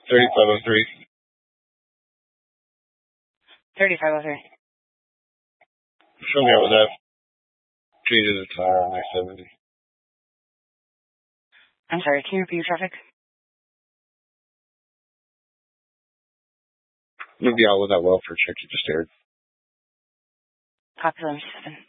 3503. 3503. Show me out with that. Changes the tire on I-70. I'm sorry, can you repeat your traffic? I'm going to be out with that welfare check you just aired. Copy, 7.